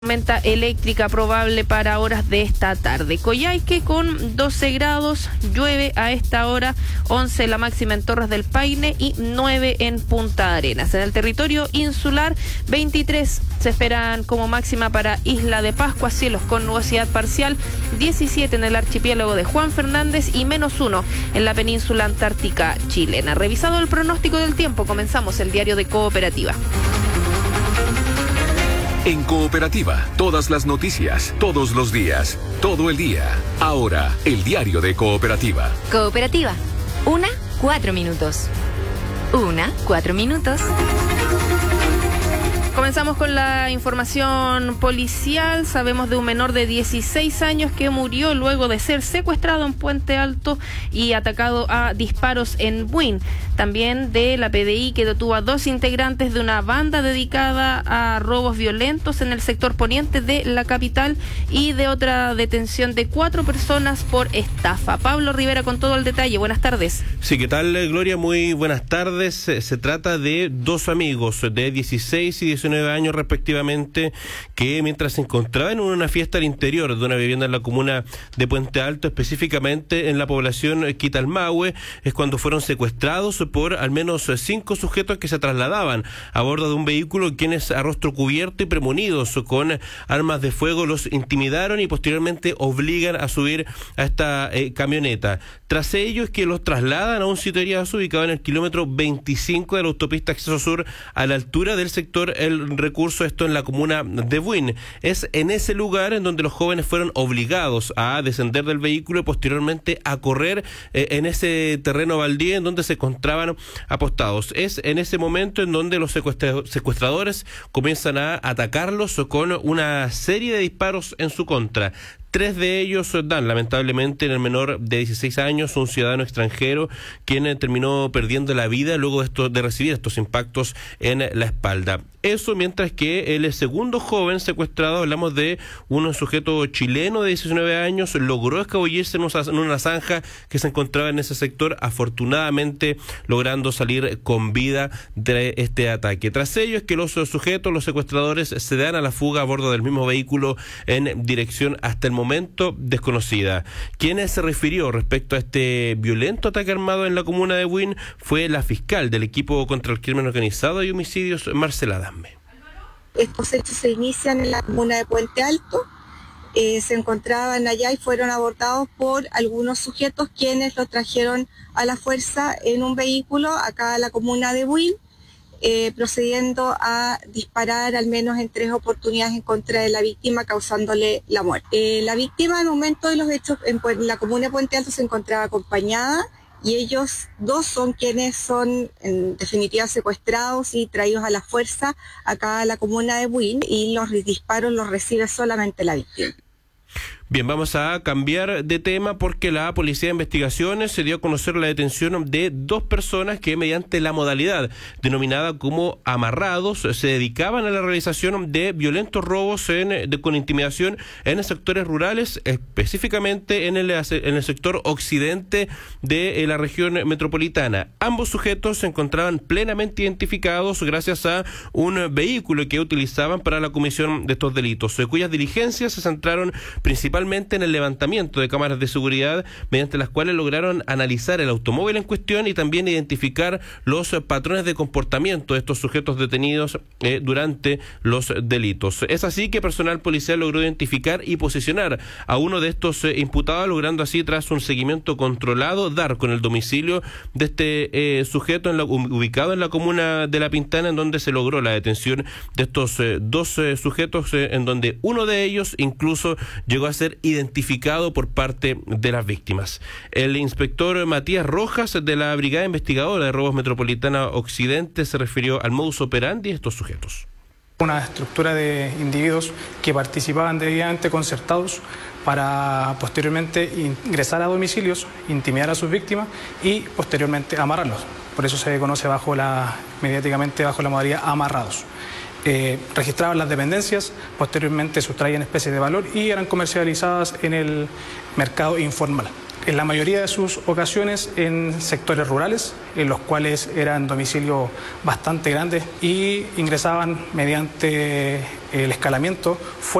Tormenta eléctrica probable para horas de esta tarde. Coyhaique con 12 grados, llueve a esta hora, 11 la máxima en Torres del Paine y 9 en Punta Arenas. En el territorio insular, 23 se esperan como máxima para Isla de Pascua, cielos con nubosidad parcial, 17 en el archipiélago de Juan Fernández y -1 en la península antártica chilena. Revisado el pronóstico del tiempo, comenzamos el diario de Cooperativa. En Cooperativa, todas las noticias, todos los días, todo el día. Ahora, el diario de Cooperativa. Cooperativa, 4 minutos. 4 minutos. Comenzamos con la información policial. Sabemos de un menor de 16 años que murió luego de ser secuestrado en Puente Alto y atacado a disparos en Buin. También de la PDI, que detuvo a 2 integrantes de una banda dedicada a robos violentos en el sector poniente de la capital, y de otra detención de 4 personas por estafa. Pablo Rivera con todo el detalle. Buenas tardes. Sí, ¿qué tal, Gloria? Muy buenas tardes. Se trata de 2 amigos de 16 y 19 años respectivamente, que mientras se encontraban en una fiesta al interior de una vivienda en la comuna de Puente Alto, específicamente en la población Quitalmahue, es cuando fueron secuestrados por al menos 5 sujetos que se trasladaban a bordo de un vehículo, quienes a rostro cubierto y premonidos con armas de fuego los intimidaron y posteriormente obligan a subir a esta camioneta. Tras ello es que los trasladan a un sitio ubicado en el kilómetro 25 de la autopista Acceso Sur, a la altura del sector El Recurso, esto en la comuna de Buin. Es en ese lugar en donde los jóvenes fueron obligados a descender del vehículo y posteriormente a correr en ese terreno baldío en donde se encontraban apostados. Es en ese momento en donde los secuestradores comienzan a atacarlos con una serie de disparos en su contra. 3 de ellos dan lamentablemente en el menor de 16 años, un ciudadano extranjero, quien terminó perdiendo la vida luego de recibir estos impactos en la espalda. Eso mientras que el segundo joven secuestrado, hablamos de un sujeto chileno de 19 años, logró escabullirse en una zanja que se encontraba en ese sector, afortunadamente logrando salir con vida de este ataque. Tras ello es que los secuestradores, se dan a la fuga a bordo del mismo vehículo en dirección hasta el momento desconocida. Quien se refirió respecto a este violento ataque armado en la comuna de Buin fue la fiscal del equipo contra el crimen organizado y homicidios, Marcela Adame. Estos hechos se inician en la comuna de Puente Alto. Se encontraban allá y fueron abordados por algunos sujetos, quienes los trajeron a la fuerza en un vehículo acá a la comuna de Buin, procediendo a disparar al menos en 3 oportunidades en contra de la víctima, causándole la muerte. La víctima, al momento de los hechos en la comuna de Puente Alto, se encontraba acompañada, y ellos 2 son quienes son en definitiva secuestrados y traídos a la fuerza acá a la comuna de Buin, y los disparos los recibe solamente la víctima. Bien, vamos a cambiar de tema porque la Policía de Investigaciones se dio a conocer la detención de 2 personas que, mediante la modalidad denominada como amarrados, se dedicaban a la realización de violentos robos con intimidación en sectores rurales, específicamente en el sector occidente de la región metropolitana. Ambos sujetos se encontraban plenamente identificados gracias a un vehículo que utilizaban para la comisión de estos delitos, cuyas diligencias se centraron principalmente en el levantamiento de cámaras de seguridad, mediante las cuales lograron analizar el automóvil en cuestión y también identificar los patrones de comportamiento de estos sujetos detenidos durante los delitos. Es así que personal policial logró identificar y posicionar a uno de estos imputados, logrando así, tras un seguimiento controlado, dar con el domicilio de este sujeto ubicado en la comuna de La Pintana, en donde se logró la detención de estos 2 sujetos, en donde uno de ellos incluso llegó a ser identificado por parte de las víctimas. El inspector Matías Rojas, de la Brigada Investigadora de Robos Metropolitana Occidente, se refirió al modus operandi de estos sujetos. Una estructura de individuos que participaban debidamente concertados para posteriormente ingresar a domicilios, intimidar a sus víctimas y posteriormente amarrarlos. Por eso se conoce mediáticamente bajo la modalidad amarrados. Registraban las dependencias, posteriormente sustraían especies de valor y eran comercializadas en el mercado informal. en la mayoría de sus ocasiones en sectores rurales, en los cuales eran domicilios bastante grandes y ingresaban mediante el escalamiento